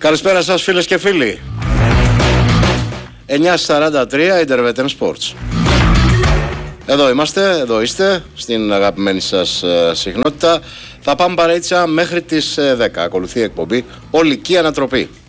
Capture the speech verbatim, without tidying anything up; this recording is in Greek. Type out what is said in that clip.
Καλησπέρα σας φίλες και φίλοι. εννιά σαράντα τρία Intervetem Sports. Εδώ είμαστε, εδώ είστε, στην αγαπημένη σας ε, συχνότητα. Θα πάμε παρέτσα μέχρι τις ε, δέκα. Ακολουθεί η εκπομπή Ολική Ανατροπή.